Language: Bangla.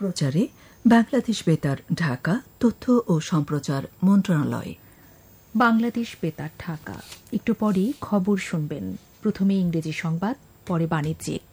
সম্প্রচারে বাংলাদেশ বেতার ঢাকা, তথ্য ও সম্প্রচার মন্ত্রণালয়। বাংলাদেশ বেতার ঢাকা। একটু পরেই খবর শুনবেন। প্রথমে ইংরেজি সংবাদ, পরে বাণিজ্যিক।